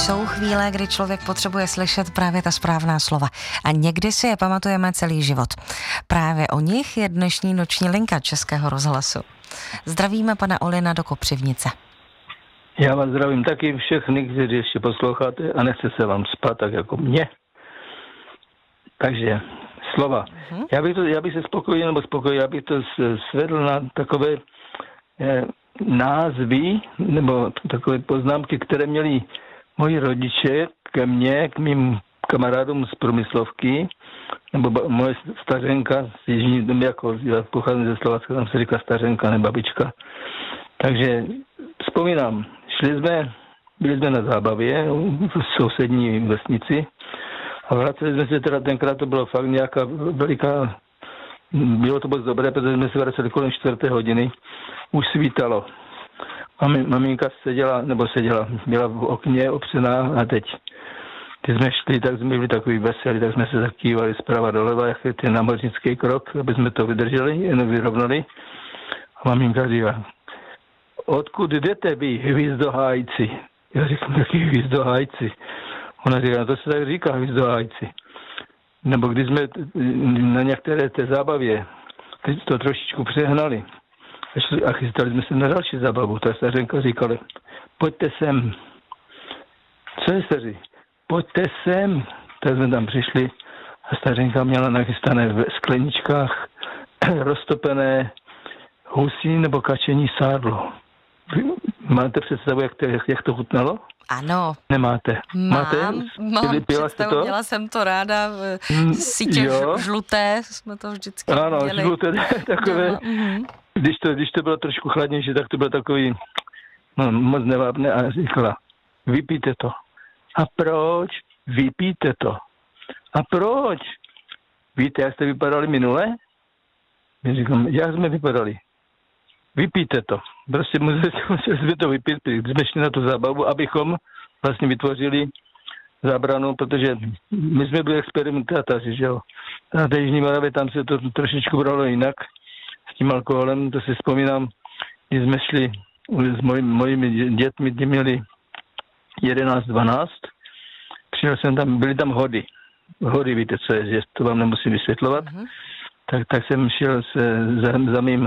Jsou chvíle, kdy člověk potřebuje slyšet právě ta správná slova a někdy si je pamatujeme celý život. Právě o nich je dnešní noční linka Českého rozhlasu. Zdravíme pana Olina do Kopřivnice. Já vás zdravím taky všechny, kteří ještě posloucháte a nechce se vám spát tak jako mě. Takže slova. Já bych se spokojil, já bych to svedl na takové názvy nebo takové poznámky, které měli moji rodiče ke mně, k mým kamarádům z průmyslovky, nebo moje stařenka z Jižní domy, jako já pocházím ze Slovácka, tam se říká stařenka, ne babička. Takže vzpomínám, byli jsme na zábavě v sousední vesnici a vraceli jsme se teda, tenkrát to bylo fakt nějaká veliká, bylo to moc dobré, protože jsme se vraceli kolem 4. hodiny, už svítalo. A maminka byla v okně opřená a teď, když jsme šli, tak jsme byli takový veselí, tak jsme se zakývali zprava doleva, jak je ten námořnický krok, aby jsme to vydrželi, jen vyrovnali. A maminka říká, odkud jdete vy, hvízdohájci? Já říkám, jaký hvízdohájci? Ona říká, no to se tak říká, hvízdohájci. Nebo když jsme na některé té zábavě to trošičku přehnali a chystali jsme se na další zábavu, ta stařenka říkala, pojďte sem. Co je staří? Pojďte sem. Tak jsme tam přišli a stařenka měla nachystané v skleničkách roztopené husí nebo kačení sádlo. Máte představu, jak to chutnalo? Ano. Nemáte? Mám představu, měla jsem to ráda, sítě žluté, jsme to vždycky ano, měli. Žluté, takové, když to bylo trošku chladnější, tak to bylo takový, moc nevábné a říkala, vypijte to. A proč? Vypijte to. A proč? Víte, jak jste vypadali minule? Já říkám, jak jsme vypadali? Vypijte to. Prostě museli jsme to vypít, když jsme šli na tu zábavu, abychom vlastně vytvořili zábranu, protože my jsme byli experimentátoři, že jo. Na té Jižní Moravě tam se to trošičku bralo jinak s tím alkoholem, to si vzpomínám, když jsme šli s mojimi dětmi, kdy měli 11, 12, přijel jsem tam, byly tam hody. Hody, víte, co je, že to vám nemusím vysvětlovat. Tak jsem šel za mým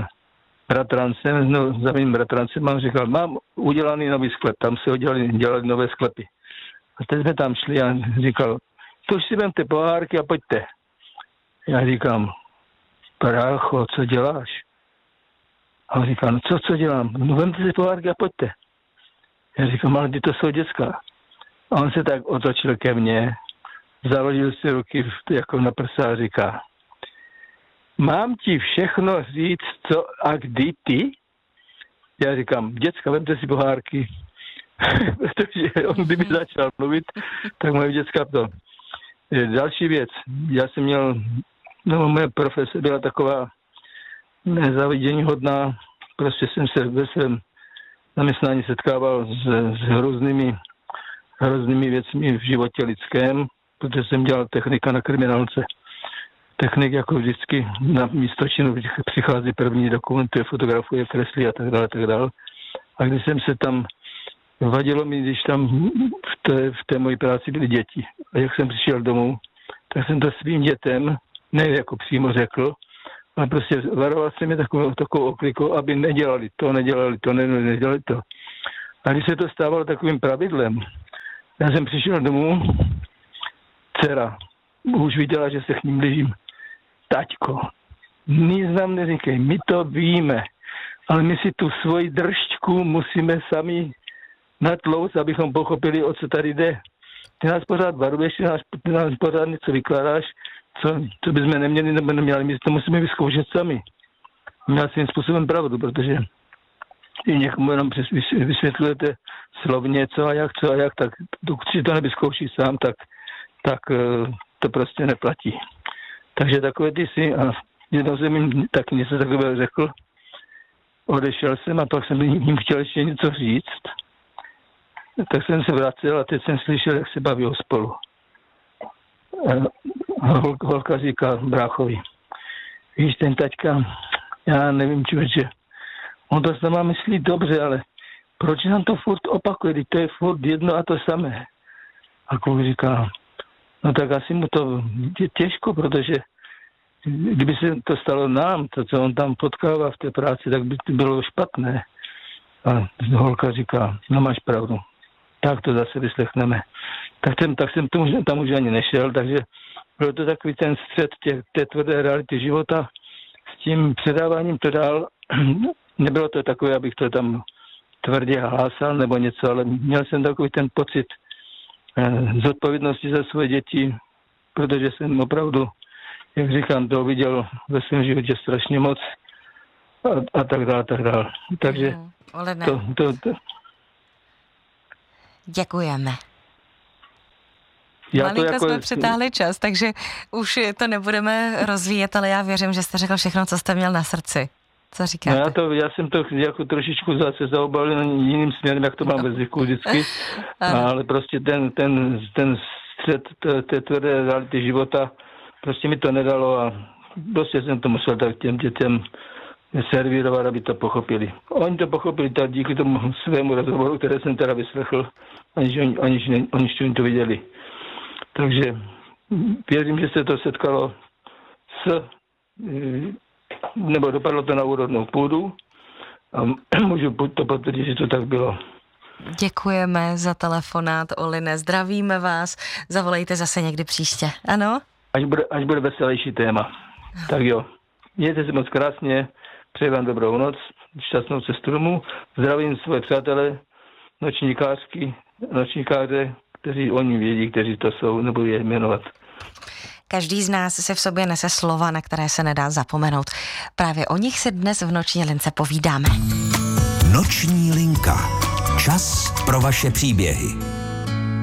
bratrancem, mám říkal, mám udělaný nový sklep, tam se dělali nové sklepy. A teď jsme tam šli a říkal, to už si vemte pohárky a pojďte. Já říkám, brácho, co děláš? A on říkal, no co dělám? No vemte si pohárky a pojďte. Já říkám, ale ty to jsou děcka. A on se tak otočil ke mně, založil si ruky jako na prsa a říká, mám ti všechno říct, co a kdy ty? Já říkám, děcka, vemte si pohárky. Protože on kdyby začal mluvit, tak moje děcka to. Další věc, já jsem měl, moje profese byla taková nezávidění hodná, prostě jsem se ve svém zaměstnání setkával s hroznými věcmi v životě lidském, protože jsem dělal technika na kriminálce. Technik jako vždycky na místo činu přichází první, dokumentuje, fotografuje, kreslí a tak dále. A když jsem se tam, vadilo mi, když tam v té mojí práci byly děti. A jak jsem přišel domů, tak jsem to svým dětem, ne jako přímo řekl, ale prostě varoval jsem je takovou oklikou, aby nedělali to. A když se to stávalo takovým pravidlem, já jsem přišel domů, dcera už viděla, že se k ním blížím. Taťko, nic nám neříkej, my to víme, ale my si tu svoji držťku musíme sami natlouct, abychom pochopili, o co tady jde. Ty nás pořád varuješ, ty nás pořád něco vykládáš, co bychom neměli nebo neměli, my to musíme vyzkoušet sami. Měl svým způsobem pravdu, protože i někomu jenom vysvětlujete slovně co a jak, tak dokud si to nevyzkouší sám, tak to prostě neplatí. Takže takové ty si, a jednou jsem jim taky něco takového řekl, odešel jsem a pak jsem jim chtěl ještě něco říct, tak jsem se vracel a teď jsem slyšel, jak se baví spolu. Holka říká bráchovi, víš, ten taťka, já nevím, člověče, on to sama myslí dobře, ale proč nám to furt opakuje, když to je furt jedno a to samé. A kluk říká, no tak asi mu to je těžko, protože kdyby se to stalo nám, to, co on tam potkává v té práci, tak by to bylo špatné. A holka říká, no máš pravdu, tak to zase vyslechneme. Tak jsem tam už ani nešel, takže byl to takový ten střed té tvrdé reality života s tím předáváním to dál. Nebylo to takové, abych to tam tvrdě hlásal nebo něco, ale měl jsem takový ten pocit zodpovědnosti za svoje děti, protože jsem opravdu, jak říkám, to viděl ve svém životě strašně moc a tak dále, tak dále. Takže to. Děkujeme. Malinko jsme přetáhli čas, takže už to nebudeme rozvíjet, ale já věřím, že jste řekl všechno, co jste měl na srdci. Co říkáte? No já jsem to jako trošičku zase zaobalil jiným směrem, jak to mám ve zvyku vždycky, ale prostě ten střed té tvrdé reality života prostě mi to nedalo a prostě jsem to musel tak těm dětem servírovat, aby to pochopili. Oni to pochopili tak díky tomu svému rozhovoru, které jsem teda vyslechl, aniž to viděli. Takže věřím, že se to setkalo nebo dopadlo to na úrodnou půdu a můžu to potvrdit, že to tak bylo. Děkujeme za telefonát, Oline, zdravíme vás, zavolejte zase někdy příště, ano? Až bude veselější téma. Tak jo, mějte se moc krásně, přeji vám dobrou noc, šťastnou cestu domů, zdravím svoje přátelé, nočníkáře, kteří oni vědí, kteří to jsou, nebudu je jmenovat. Každý z nás se v sobě nese slova, na které se nedá zapomenout. Právě o nich si dnes v Noční lince povídáme. Noční linka. Čas pro vaše příběhy.